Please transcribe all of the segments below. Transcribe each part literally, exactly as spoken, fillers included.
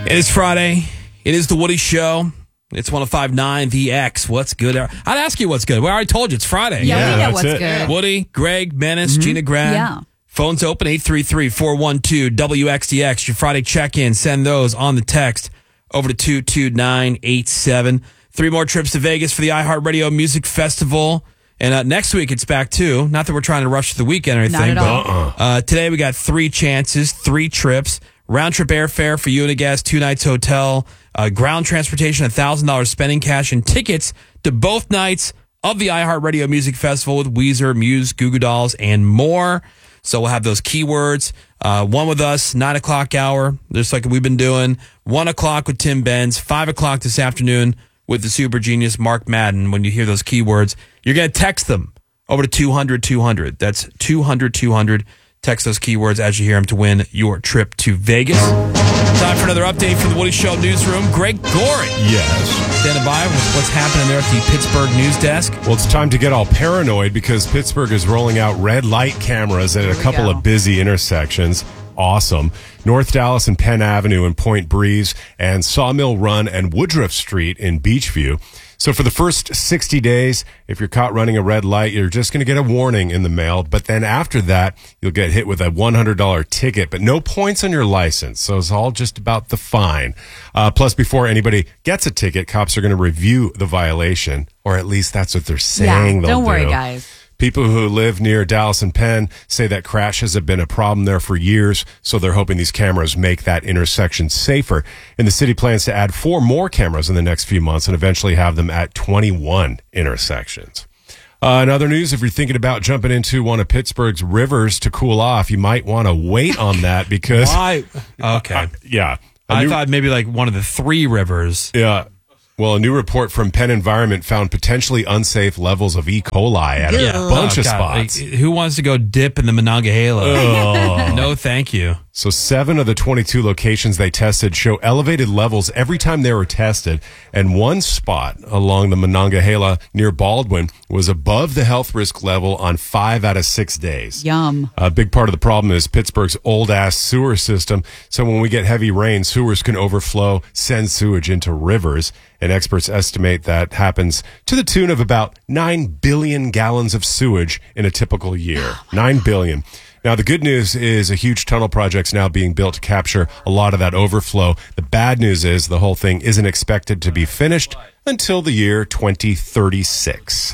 It is Friday. It is the Woody Show. It's one oh five point nine The X. What's good? I'd ask you what's good. Well, I already told you it's Friday. Yeah, Yeah, we know that's what's it. good. Woody, Greg, Menace, Mm-hmm. Gina Grad. Yeah. Phones open eight three three, four one two, W X D X. Your Friday check-in. Send those on the text over to two two nine eight seven. Three more trips to Vegas for the iHeartRadio Music Festival. And uh, next week it's back too. Not that we're trying to rush to the weekend or anything. Not at all. But, uh, today we got three chances, three trips. Round trip airfare for you and a guest, two nights hotel, uh, ground transportation, one thousand dollars spending cash, and tickets to both nights of the iHeartRadio Music Festival with Weezer, Muse, Goo Goo Dolls, and more. So we'll have those keywords. Uh, one with us, nine o'clock hour, just like we've been doing. One o'clock with Tim Benz. Five o'clock this afternoon with the super genius Mark Madden. When you hear those keywords, you're going to text them over to two hundred two hundred. That's two hundred two hundred. Text those keywords as you hear them to win your trip to Vegas. Time for another update from the Woody Show newsroom. Greg Gorey. Yes. Standing by with what's happening there at the Pittsburgh news desk. Well, it's time to get all paranoid because Pittsburgh is rolling out red light cameras at a couple go. of busy intersections. Awesome. North Dallas and Penn Avenue in Point Breeze and Sawmill Run and Woodruff Street in Beachview. So for the first sixty days, if you're caught running a red light, you're just going to get a warning in the mail. But then after that, you'll get hit with a one hundred dollars ticket, but no points on your license. So it's all just about the fine. Uh, plus, before anybody gets a ticket, cops are going to review the violation, or at least that's what they're saying Yeah, they'll don't worry, do. guys. People who live near Dallas and Penn say that crashes have been a problem there for years, so they're hoping these cameras make that intersection safer. And the city plans to add four more cameras in the next few months and eventually have them at twenty-one intersections. Uh, in other news, if you're thinking about jumping into one of Pittsburgh's rivers to cool off, you might want to wait on that because... Why? Okay. Uh, yeah. A I new- thought maybe like one of the three rivers. Yeah. Well, a new report from Penn Environment found potentially unsafe levels of E. coli at a Yeah. bunch Oh, of God. spots. Like, who wants to go dip in the Monongahela? No, thank you. So seven of the twenty-two locations they tested show elevated levels every time they were tested. And one spot along the Monongahela near Baldwin was above the health risk level on five out of six days. Yum. A big part of the problem is Pittsburgh's old-ass sewer system. So when we get heavy rain, sewers can overflow, send sewage into rivers. And experts estimate that happens to the tune of about nine billion gallons of sewage in a typical year. nine billion. Now, the good news is a huge tunnel project's now being built to capture a lot of that overflow. The bad news is the whole thing isn't expected to be finished until the year twenty thirty-six.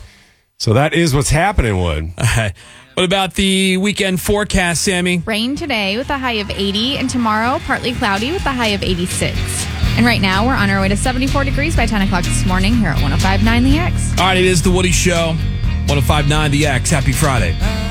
So that is what's happening, Wood. What about the weekend forecast, Sammy? Rain today with a high of eighty, and tomorrow partly cloudy with a high of eighty-six. And right now we're on our way to seventy-four degrees by ten o'clock this morning here at one oh five point nine The X. All right, it is the Woody Show. one oh five point nine The X. Happy Friday.